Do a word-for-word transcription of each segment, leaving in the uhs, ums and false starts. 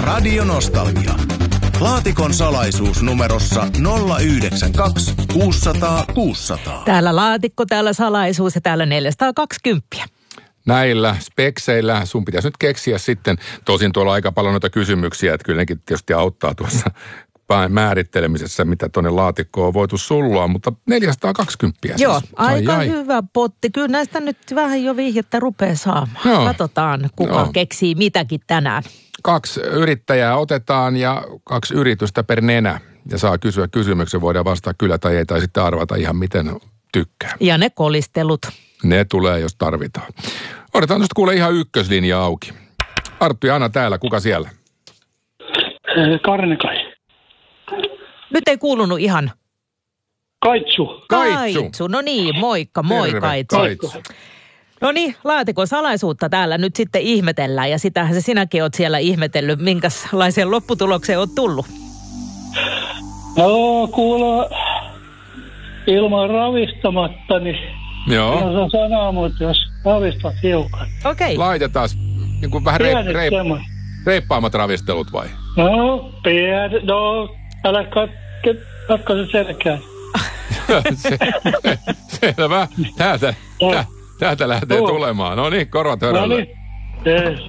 Radio Nostalgia. Laatikon salaisuus numerossa nolla yhdeksän kaksi kuusi nolla nolla kuusi nolla nolla. Täällä laatikko, täällä salaisuus ja täällä neljäsataakaksikymmentä. Näillä spekseillä sun pitäisi nyt keksiä sitten, tosin tuolla aika paljon noita kysymyksiä, että kyllä nekin tietysti auttaa tuossa määrittelemisessä, mitä tuonne laatikkoon on voitu sullua, mutta neljäsataakaksikymmentä siis. Joo, aika ai, ai. hyvä potti. Kyllä näistä nyt vähän jo vihjettä rupeaa saamaan. Joo. Katsotaan, kuka Joo. keksii mitäkin tänään. Kaksi yrittäjää otetaan ja kaksi yritystä per nenä. Ja saa kysyä kysymyksen, voidaan vastata kyllä tai ei, tai sitten arvata ihan miten tykkää. Ja ne kolistelut. Ne tulee, jos tarvitaan. Odotetaan tuosta kuule ihan ykköslinja auki. Arttu ja Anna täällä, kuka siellä? Karnekai. Nyt ei kuulunut ihan. Kaitsu. Kaitsu. Kaitsu. No niin, moikka, moi Terve, Kaitsu. Kaitsu. No niin, laatikon salaisuutta täällä nyt sitten ihmetellään. Ja sitähän se sinäkin oot siellä ihmetellyt. Minkälaiseen lopputulokseen oot tullut? No kuule, ilman ravistamatta, niin Joo. en osaa sanoa, mutta jos ravistat hiukan. Okei. Okay. Laitetaan niin kuin vähän reip, Pienet reip, semmoinen. reippaammat ravistelut vai? No, pienet, no, älä katke, katko se selkään. se, selvä. Täältä, tä, täältä lähtee Joo. tulemaan. No niin, korvat No hörölle. niin, yes.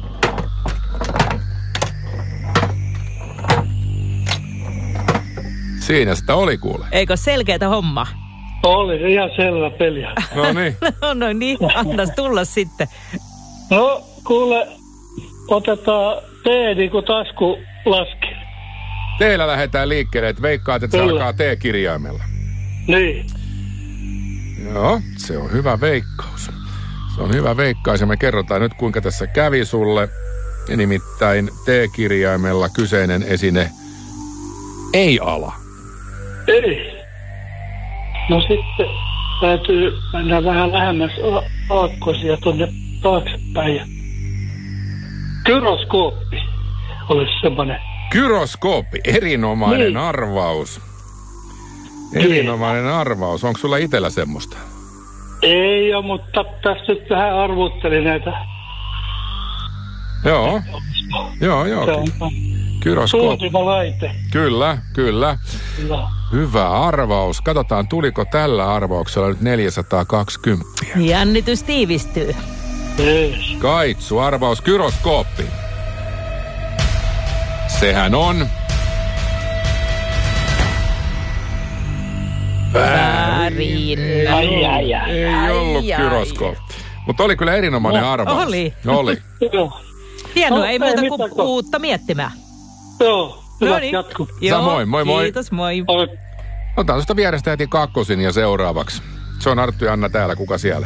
Siinä sitä oli kuule. Eikö selkeätä homma? Oli ihan selvä peliä. No niin. No, no niin, annas tulla sitten. No, kuule, otetaan tee niin kuin tasku laski. Teillä lähdetään liikkeelle, että veikkaat, että se Kyllä. alkaa T-kirjaimella. Niin. Joo, se on hyvä veikkaus. Se on hyvä veikkaus ja me kerrotaan nyt, kuinka tässä kävi sulle. Nimittäin T-kirjaimella kyseinen esine ei ala. Ei. No sitten täytyy mennä vähän lähemmäs a- aakkosia tuonne taaksepäin. Ja gyroskooppi olisi semmoinen. Gyroskooppi, erinomainen Niin. arvaus. Erinomainen arvaus. Onko sulla itsellä semmoista? Ei ole, mutta tässä nyt vähän arvuttelin näitä. Joo, joo, joo. Se on Gyroskooppi. suuntima laite. Kyllä, kyllä. Kyllä. Hyvä arvaus. Katsotaan, tuliko tällä arvauksella nyt neljäsataakaksikymmentä. Jännitys tiivistyy. Yes. Kaitsu, arvaus, gyroskooppi. Sehän on... Väärin. Ai, ai, ai. Ei ollut ai. gyroskooppi. Mutta oli kyllä erinomainen No, arvaus. oli. Oli. Joo. Hienoa, No, ei ei muuta kuin mitään, kun- uutta miettimään. Joo. Hyvä Noniin. jatku. Joo, Samoin, moi moi. Kiitos, moi. Oi. Otan tuosta vierestä heti kakkosin ja seuraavaksi. Se on Arttu ja Anna täällä. Kuka siellä?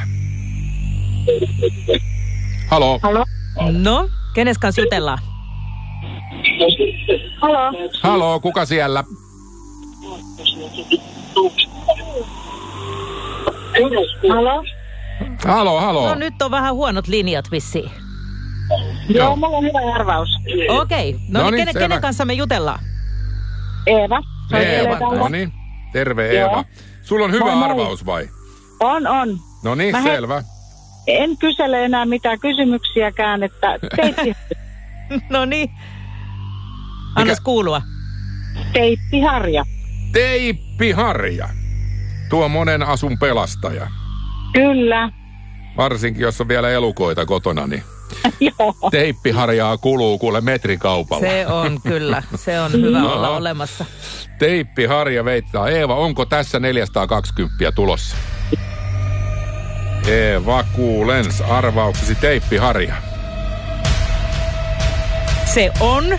Halo. Halo? No, kenes kanssa jutellaan? Halo? Halo, kuka siellä? Halo? Halo, halo. No nyt on vähän huonot linjat vissiin. Joo, mulla on hyvä arvaus. Okei, okay. no, No niin, niin, kenen, selvä. kenen kanssa me jutellaan? Eeva. Eeva, täällä. no niin. Terve Joo. Eeva. Sulla on hyvä Moi, moi. arvaus vai? On, on. No niin, Mä he- selvä. En kysele enää mitään kysymyksiäkään, että teippi, No niin. Annas kuulua. teippiharja. Teippiharja. Tuo monen asun pelastaja. Kyllä. Varsinkin, jos on vielä elukoita kotona, niin Joo. teippiharjaa kuluu kuule metrikaupalla. Se on kyllä, se on hyvä Joo. olla olemassa. Teippiharja veittää. Eeva, onko tässä neljäsataakaksikymmentä tulossa? Eeva, kuulens arvauksesi teippiharja. Se on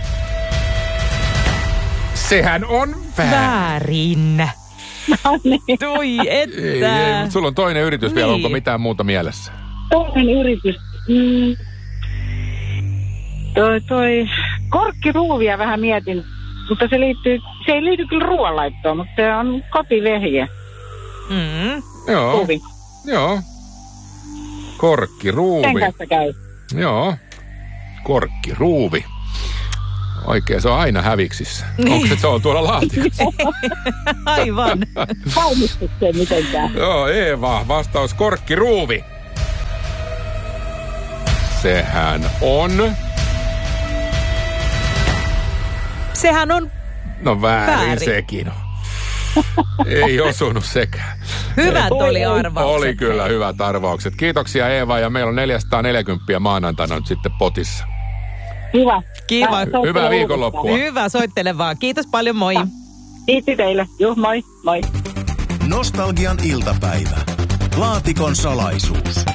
Sehän on väärin. väärin. No niin. Toi Ei, että. ei, mutta sulla on toinen yritys vielä, Niin. onko mitään muuta mielessä? Toinen yritys. Mm. Toi, toi korkkiruuvia vähän mietin, mutta se liittyy, se ei liity kyllä ruoanlaittoon, mutta se on kotivehje. Mm. Joo, Ruuvi. joo. Korkkiruuvi. Sen kanssa käy. Joo, korkkiruuvi. Oikein, se on aina häviksissä. Onko se, se on tuolla laatikossa? Aivan. Valmistut sen mitenkään. Joo, Eeva, vastaus korkkiruuvi. Sehän on Sehän on No väärin, väärin. sekin on. Ei osunut sekään. hyvät oli arvaukset. Oli kyllä hyvät arvaukset. Kiitoksia Eeva ja meillä on neljäsataaneljäkymmentä maanantaina nyt sitten potissa. Kiva. Kiva. Mä soittelen Hyvää uudestaan. viikonloppua. Hyvä, soittele vaan. Kiitos paljon, moi. Kiitti teille. Juh, moi, moi. Nostalgian iltapäivä. Laatikon salaisuus.